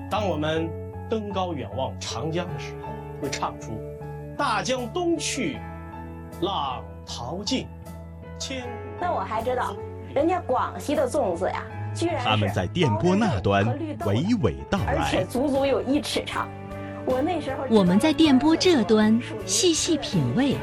当我们登高远望长江的时候，会唱出“大江东去，浪淘尽，千古”。 那我还知道，人家广西的粽子呀，居然是他们在电波那端娓娓道来， 而且足足有1尺长。 我们在电波这端细细品味，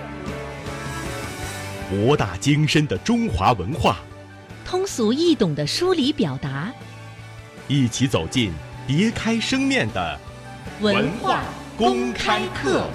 博大精深的中华文化， 通俗易懂的梳理表达， 一起走进别开生面的文化公开课。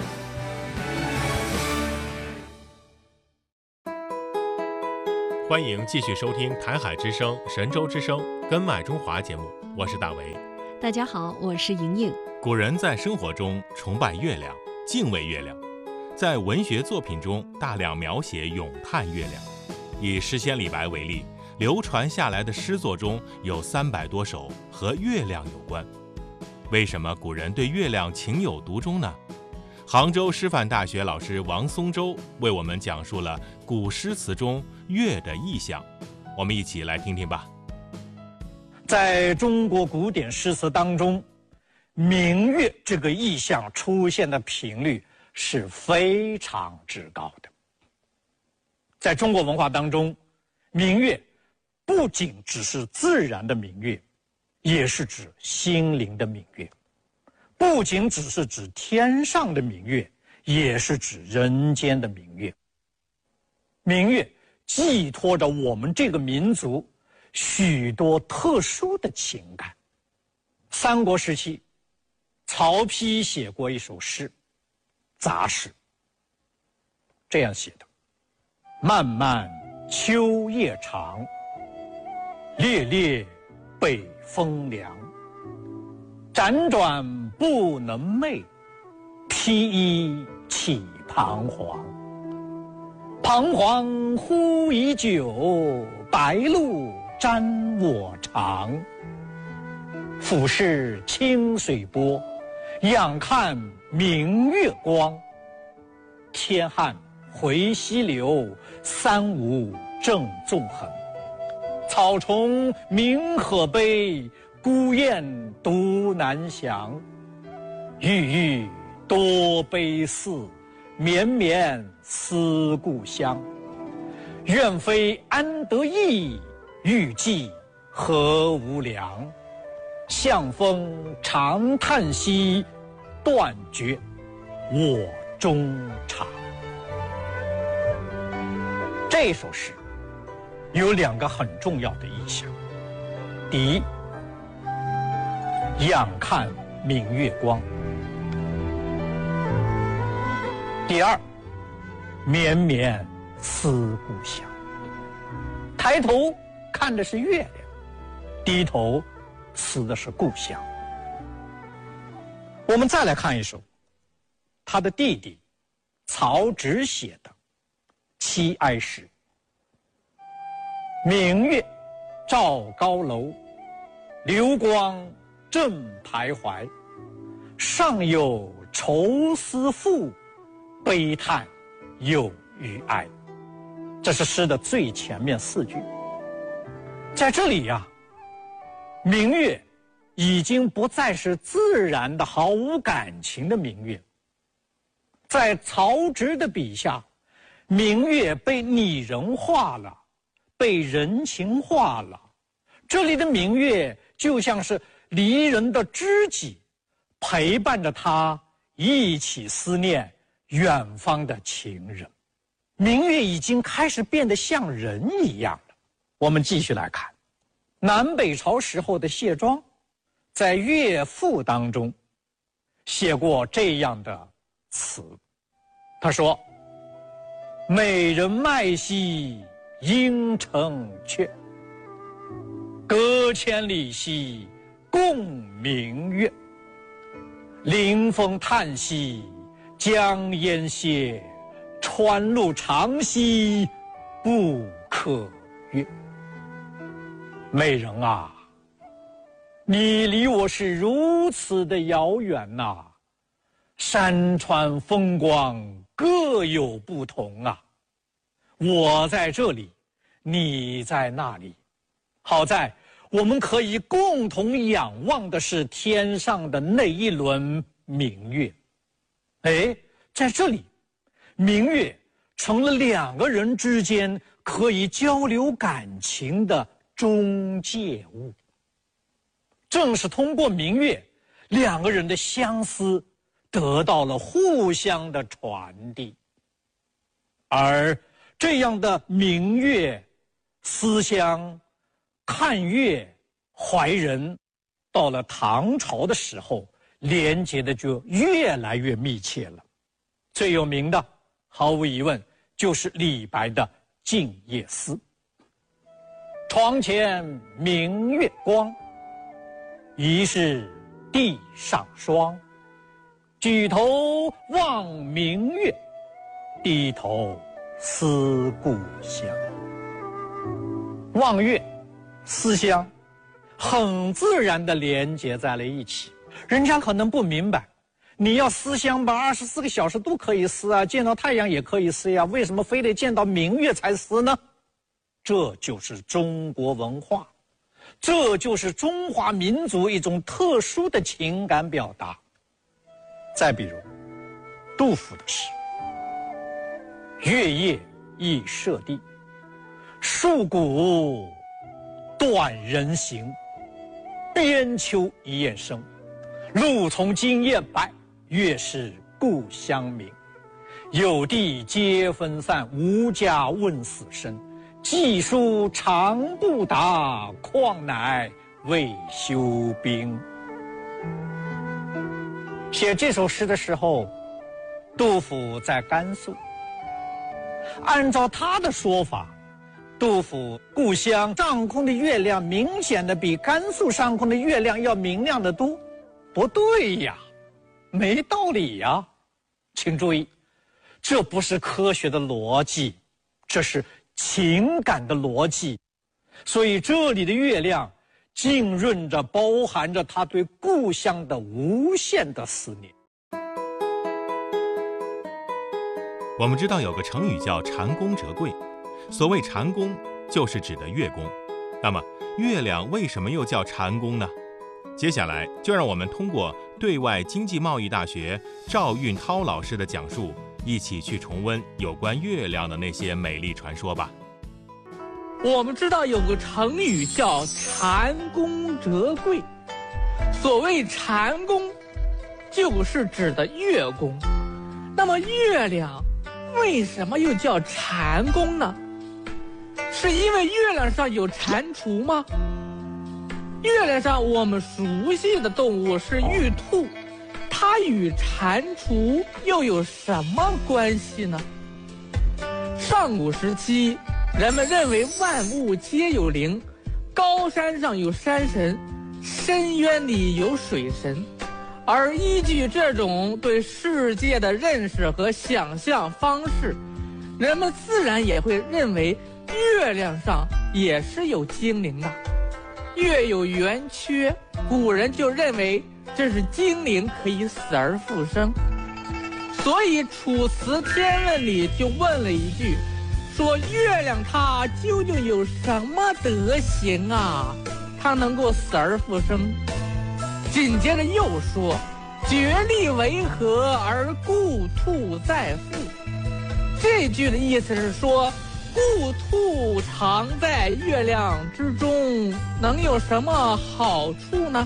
欢迎继续收听台海之声、神州之声根脉中华节目，我是大为。 大家好，我是莹莹。 古人在生活中崇拜月亮，敬畏月亮，在文学作品中大量描写咏叹月亮。以诗仙李白为例，流传下来的诗作中有300多首和月亮有关。为什么古人对月亮情有独钟呢？杭州师范大学老师王松洲为我们讲述了古诗词中月的意象，我们一起来听听吧。 在中国古典诗词当中，明月这个意象出现的频率是非常之高的。在中国文化当中，明月不仅只是自然的明月，也是指心灵的明月；不仅只是指天上的明月，也是指人间的明月。明月寄托着我们这个民族许多特殊的情感。三国时期，曹丕写过一首诗，杂诗，这样写的：漫漫秋夜长，烈烈北风凉。辗转不能寐，披衣起彷徨。彷徨忽已久，白露沾我裳。俯视清水波，仰看明月光。天汉回溪流，三五正纵横。草虫鸣鹤悲，孤雁独南翔。郁郁多悲思，绵绵思故乡。愿非安得意，欲寄何无良。向风长叹息，断绝我衷肠。这首诗有2个很重要的意象：第一，仰看明月光；第二，绵绵思故乡。抬头看的是月亮，低头思的是故乡。我们再来看一首他的弟弟曹植写的七哀诗：明月照高楼，流光正徘徊。上有愁思妇，悲叹有余哀。这是诗的最前面4句。在这里呀，明月已经不再是自然的毫无感情的明月。在曹植的笔下，明月被拟人化了，被人情化了。这里的明月就像是离人的知己，陪伴着他一起思念远方的情人。明月已经开始变得像人一样了。我们继续来看，南北朝时候的谢庄在《乐赋》当中写过这样的词，他说：美人脉兮应承阙，隔千里兮共明月。临风叹息江淹歇，川路长兮不可越。美人啊，你离我是如此的遥远呐，山川风光各有不同啊。我在这里，你在那里，好在我们可以共同仰望的是天上的那一轮明月。哎，在这里，明月成了两个人之间可以交流感情的中介物。正是通过明月，两个人的相思得到了互相的传递。而这样的明月思乡、看月、怀人，到了唐朝的时候，连接的就越来越密切了。最有名的，毫无疑问，就是李白的《静夜思》。床前明月光，疑是地上霜。举头望明月，低头思故乡。望月、思乡，很自然地连接在了一起。人家可能不明白，你要思乡吧，24个小时都可以思啊，见到太阳也可以思呀，为什么非得见到明月才思呢？这就是中国文化，这就是中华民族一种特殊的情感表达。再比如杜甫的诗：月夜忆舍弟，戍鼓断人行。边秋一雁声，露从今夜白，月是故乡明。有地皆分散，无家问死生。寄书长不达，况乃未休兵。写这首诗的时候，杜甫在甘肃。按照他的说法，杜甫故乡上空的月亮明显的比甘肃上空的月亮要明亮得多。不对呀，没道理呀。请注意，这不是科学的逻辑，这是情感的逻辑。所以这里的月亮浸润着、包含着他对故乡的无限的思念。 我们知道有个成语叫蟾宫折桂，所谓蟾宫就是指的月宫。那么月亮为什么又叫蟾宫呢？接下来就让我们通过对外经济贸易大学赵运涛老师的讲述，一起去重温有关月亮的那些美丽传说吧。 我们知道有个成语叫蟾宫折桂，所谓蟾宫就是指的月宫。那么月亮为什么又叫蟾宫呢？是因为月亮上有蟾蜍吗？月亮上我们熟悉的动物是玉兔，它与蟾蜍又有什么关系呢？上古时期，人们认为万物皆有灵，高山上有山神，深渊里有水神。而依据这种对世界的认识和想象方式，人们自然也会认为月亮上也是有精灵的。月有圆缺，古人就认为这是精灵可以死而复生。所以《楚辞天问》里就问了一句，说月亮它究竟有什么德行啊，它能够死而复生？紧接着又说，决力为何而故兔再复？这句的意思是说，故兔常在月亮之中，能有什么好处呢？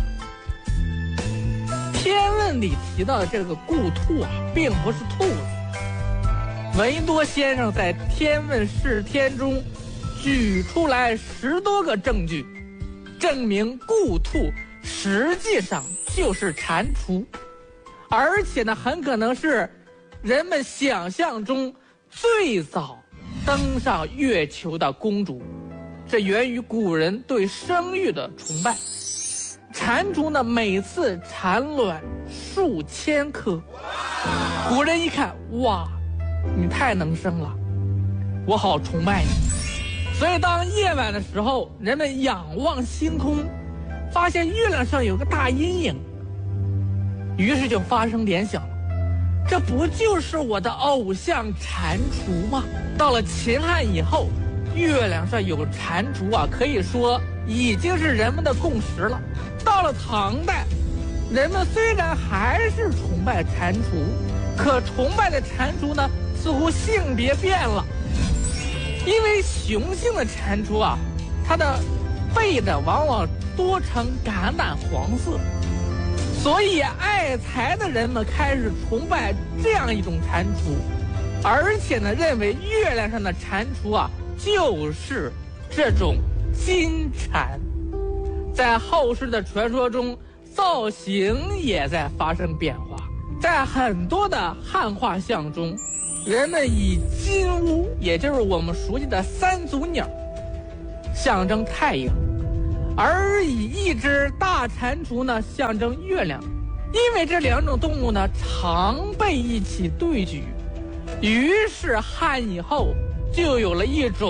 天问里提到的这个故兔啊，并不是兔子。闻一多先生在《天问释天》中举出来10多个证据，证明故兔实际上就是蟾蜍，而且呢，很可能是人们想象中最早登上月球的公主。这源于古人对生育的崇拜。蟾蜍呢，每次产卵数千颗。古人一看，哇，你太能生了，我好崇拜你。所以当夜晚的时候，人们仰望星空，发现月亮上有个大阴影，于是就发生联想了，这不就是我的偶像蟾蜍吗？到了秦汉以后，月亮上有蟾蜍啊，可以说已经是人们的共识了。到了唐代，人们虽然还是崇拜蟾蜍，可崇拜的蟾蜍呢，似乎性别变了。因为雄性的蟾蜍啊，它的背呢往往多呈橄榄黄色，所以爱财的人们开始崇拜这样一种蟾蜍，而且呢认为月亮上的蟾蜍啊就是这种金蟾。在后世的传说中，造型也在发生变化，在很多的汉画像中，人们以金乌，也就是我们熟悉的三足鸟，象征太阳，而以一只大蟾蜍呢象征月亮。因为这两种动物呢常被一起对举，于是汉以后就有了一种